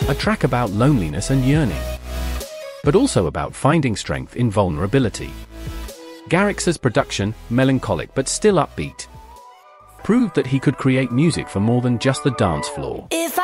a track about loneliness and yearning, but also about finding strength in vulnerability. Garrix's production, melancholic but still upbeat, proved that he could create music for more than just the dance floor. If